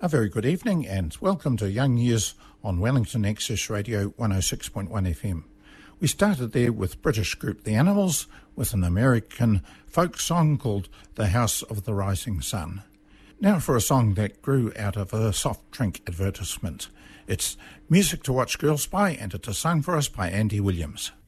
A very good evening and welcome to Young Years on Wellington Access Radio 106.1 FM. We started there with British group The Animals with an American folk song called The House of the Rising Sun. Now for a song that grew out of a soft drink advertisement. It's Music to Watch Girls By, and it is sung for us by Andy Williams.